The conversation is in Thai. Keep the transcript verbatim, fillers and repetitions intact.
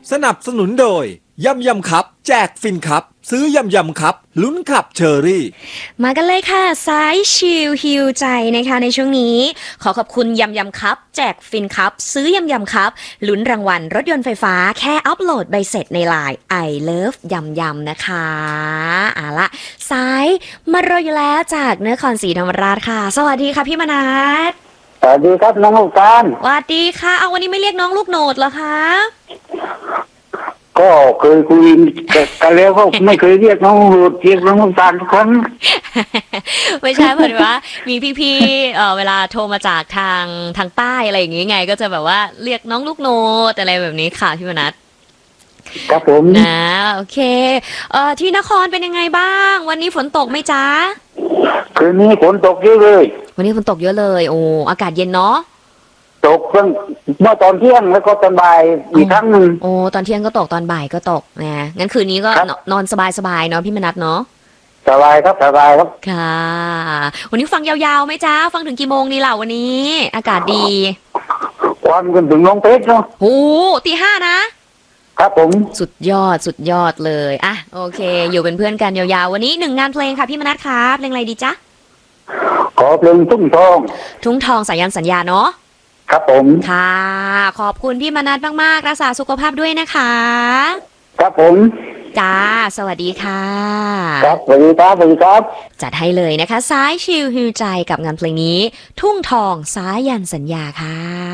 สนับสนุนโดยยำยำครับแจกฟินครับซื้อยำยำครับลุ้นขับเชอรี่มากันเลยค่ะสายชิลฮิวใจนะคะในช่วงนี้ขอขอบคุณยำยำครับแจกฟินครับซื้อยำยำครับลุ้นรางวัลรถยนต์ไฟฟ้าแค่อัปโหลดใบเสร็จในไลน์ I Love ยำยำนะคะอ่ะละสายมารออยู่แล้วจากนครศรีธรรมราชค่ะสวัสดีค่ะพี่มนัสสวัสดีครับน้องลูกตาลสวัสดีค่ะเอาวันนี้ไม่เรียกน้องลูกโหนดเหรอคะก็เคยคุยกันแล้วก็ไม่เคยเรียกน้องลูกเรียกน้องลูกตาลทุกครั้งไม่ใช่เพราะว่ามีพี่ๆเอ่อเวลาโทรมาจากทางทางใต้อะไรอย่างงี้ไงก็จะแบบว่าเรียกน้องลูกโหนดอะไรแบบนี้ค่ะพี่มนัสครับผมนะโอเคเอ่อที่นครเป็นยังไงบ้างวันนี้ฝนตกไหมจ๊ะคืนนี้ฝนตกเยอะเลยวันนี้ฝนตกเยอะเลยโอ้อากาศเย็นเนาะตกเพิ่งเมื่อตอนเที่ยงแล้วก็ตอนบ่ายอีกครั้งหนึ่งโอ้ตอนเที่ยงก็ตกตอนบ่ายก็ตกนะงั้นคืนนี้ก็นอนสบายๆเนาะพี่มนัสเนาะสบายครับสบายครับค่ะวันนี้ฟังยาวๆไหมจ๊ะฟังถึงกี่โมงนี่ล่ะวันนี้อากาศดีความกันถึงน้องเพชรเนาะโอ้ตีห้านะครับผมสุดยอดสุดยอดเลยอ่ะโอเคอยู่เป็นเพื่อนกันยาวๆวันนี้หนึ่งงานเพลงค่ะพี่มนัสครับเพลงอะไรดีจ๊ะขอเพลงทุ่งทองทุ่งทองสายันสัญญาเนาะครับผมค่ะขอบคุณพี่มนัสมากๆรักษาสุขภาพด้วยนะคะครับผมจ้าสวัสดีค่ะครับสวัสดีครับสวัสดีครับจัดให้เลยนะคะสายชิลฮิวใจกับงานเพลงนี้ทุ่งทองสายันสัญญาค่ะ